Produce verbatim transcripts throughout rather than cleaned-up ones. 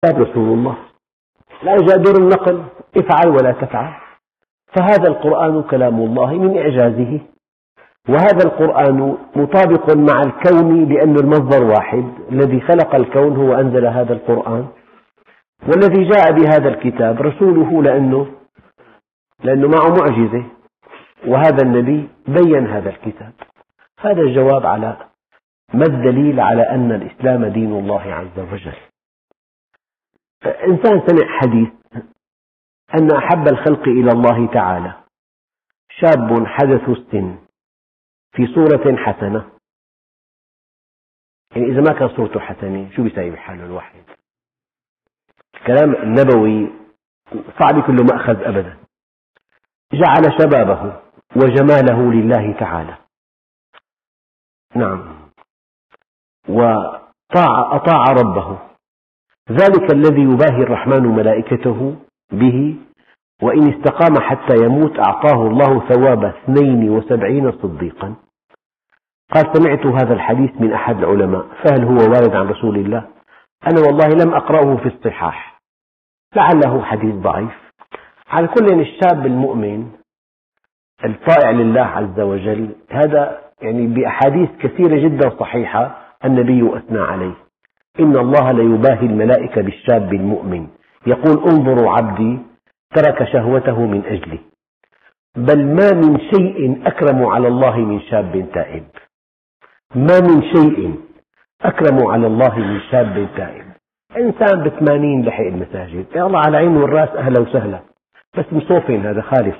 رسول الله، لا جاء دور النقل افعل ولا تفعل. فهذا القرآن كلام الله من إعجازه، وهذا القرآن مطابق مع الكون لأن المصدر واحد، الذي خلق الكون هو أنزل هذا القرآن، والذي جاء بهذا الكتاب رسوله لأنه لأنه معه معجزة، وهذا النبي بين هذا الكتاب. هذا الجواب على ما الدليل على أن الإسلام دين الله عز وجل. إنسان سمع حديث أن أحب الخلق إلى الله تعالى شاب حدث السن في صورة حسنة، يعني إذا ما كان صورته حسنة شو بيساوي بحاله الواحد؟ الكلام النبوي صعب يكون له مأخذ أبدا. جعل شبابه وجماله لله تعالى، نعم، وطاع أطاع ربه، ذلك الذي يباهي الرحمن ملائكته به، وإن استقام حتى يموت أعطاه الله ثواب اثنين وسبعين صديقا. قال: سمعت هذا الحديث من أحد العلماء، فهل هو وارد عن رسول الله؟ أنا والله لم أقرأه في الصحاح، لعله حديث ضعيف. على كل، الشاب المؤمن الطائع لله عز وجل هذا يعني بأحاديث كثيرة جدا صحيحة النبي أثنى عليه: إن الله ليباهي الملائكة بالشاب المؤمن، يقول: انظروا عبدي ترك شهوته من أجلي. بل ما من شيء أكرم على الله من شاب تائب، ما من شيء أكرم على الله من شاب تائب. إنسان بثمانين لحق المساجد، يا الله على عين والرأس، أهلا وسهلا، بس مصوفين هذا خالف.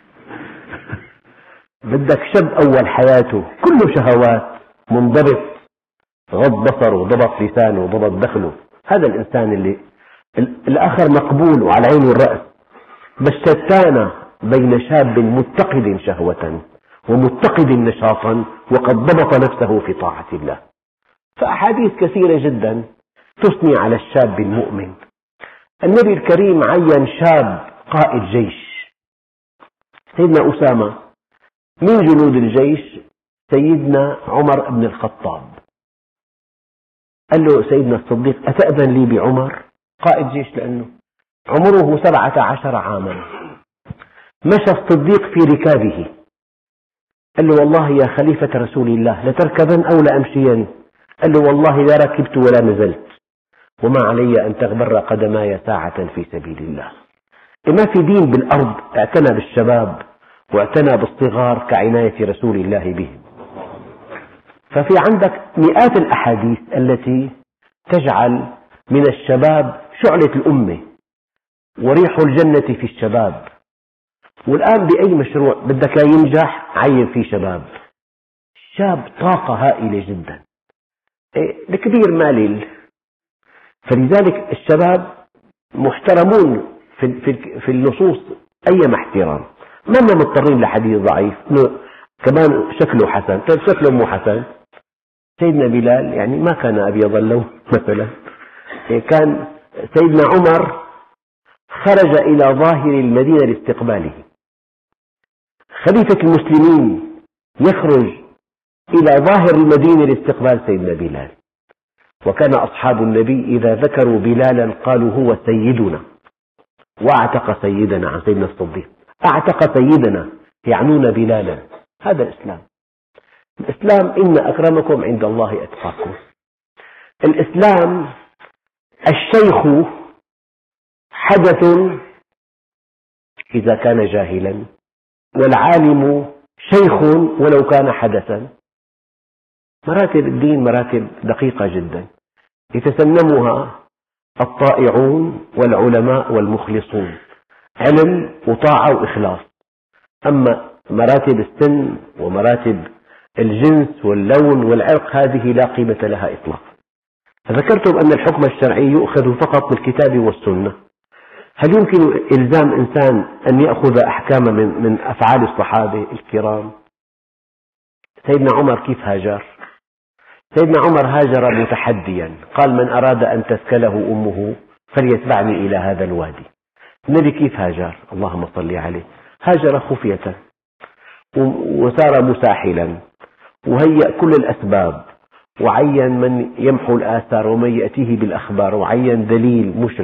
بدك شاب أول حياته كله شهوات، منضبط، غض بصره وضبط لسانه وضبط دخله، هذا الإنسان اللي الآخر مقبول وعلى عين والرأس. بس شتان بين شاب متقد شهوة ومتقد نشاطا وقد ضبط نفسه في طاعة الله. فأحاديث كثيرة جدا تثني على الشاب المؤمن. النبي الكريم عين شاب قائد جيش، سيدنا أسامة، من جنود الجيش سيدنا عمر بن الخطاب. قال له سيدنا الصديق: أتأذن لي بعمر قائد جيش؟ لأنه عمره سبعة عشر عاما. مشى الصديق في ركابه، قال له: والله يا خليفة رسول الله لتركبن أو لأمشين؟ قال له: والله لا ركبت ولا نزلت، وما علي أن تغبر قدماي ساعة في سبيل الله. ما في دين بالأرض اعتنى بالشباب واعتنى بالصغار كعناية رسول الله بهم. ففي عندك مئات الأحاديث التي تجعل من الشباب شعلة الأمة، وريح الجنة في الشباب. والآن بأي مشروع بدك ينجح عين فيه شباب، شاب طاقة هائلة جدا، الكبير مالل. فلذلك الشباب محترمون في النصوص أيما احترام، ما هم مضطرين لحديث ضعيف كمان شكله حسن. طيب شكله مو حسن، سيدنا بلال يعني ما كان أبيض اللون مثلا، كان سيدنا عمر خرج إلى ظاهر المدينة لاستقباله. خليفة المسلمين يخرج إلى ظاهر المدينة لاستقبال سيدنا بلال. وكان أصحاب النبي إذا ذكروا بلالا قالوا: هو سيدنا، وأعتق سيدنا عن سيدنا الصديق. أعتق سيدنا يعنون بلالا. هذا الإسلام. الإسلام: إن أكرمكم عند الله أتقاكم. الإسلام الشيخ حدث إذا كان جاهلا، والعالم شيخ ولو كان حدثا. مراتب الدين مراتب دقيقة جدا يتسنمها الطائعون والعلماء والمخلصون، علم وطاعة وإخلاص. أما مراتب السن ومراتب الجنس واللون والعرق هذه لا قيمة لها إطلاقا. فذكرتم أن الحكم الشرعي يؤخذ فقط بالكتاب والسنة. هل يمكن إلزام إنسان أن يأخذ أحكام من, من أفعال الصحابة الكرام؟ سيدنا عمر كيف هاجر؟ سيدنا عمر هاجر متحديا، قال: من أراد أن تسكله أمه فليتبعني إلى هذا الوادي. النبي كيف هاجر؟ اللهم صل عليه، هاجر خفية وسار مساحلا وهيأ كل الأسباب وعين من يمحو الآثار ومن يأتيه بالأخبار، وعين دليل مشرك.